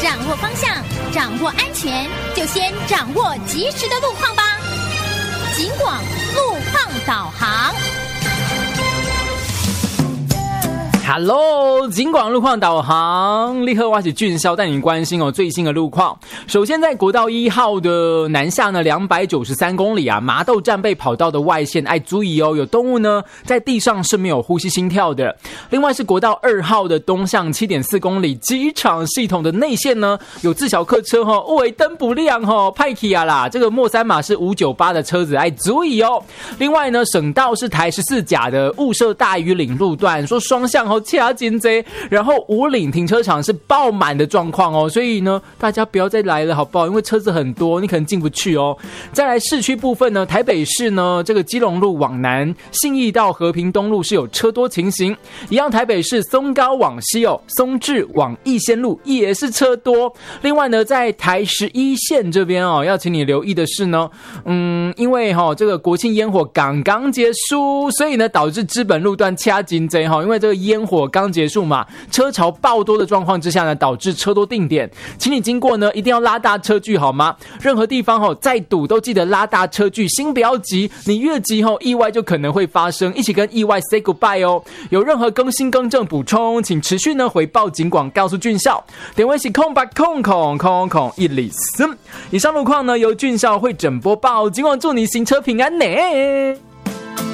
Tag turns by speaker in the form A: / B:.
A: 掌握方向，掌握安全，就先掌握及时的路况吧。警广路况导航。
B: Hello， 警广路况导航，立刻挖起俊孝带你关心最新的路况。首先在国道1号的南下呢293公里啊，麻豆站被跑道的外线，注意有动物呢在地上是没有呼吸心跳的。另外是国道2号的东向7.4公里机场系统的内线呢，有自小客车灯不亮派去啊啦，这个末三码是598的车子注意哦。另外呢，省道是台14甲的雾社大屿岭路段，说双向掐紧贼，然后五岭停车场是爆满的状况所以呢，大家不要再来了好不好？因为车子很多，你可能进不去再来市区部分呢，台北市呢这个基隆路往南，信义到和平东路是有车多情形，一样台北市松高往西松至往逸仙路也是车多。另外呢，在台11线这边要请你留意的是呢，因为这个国庆烟火刚刚结束，所以呢导致知本路段掐紧贼因为这个烟火刚结束嘛，车潮爆多的状况之下呢，导致车多定点，请你经过呢一定要拉大车距好吗？任何地方再堵都记得拉大车距，心不要急，你越急意外就可能会发生，一起跟意外 say goodbye 有任何更新更正补充，请持续呢回报警广告诉俊孝，点位是103。以上路况呢由俊孝会诊播报，警广祝你行车平安呢。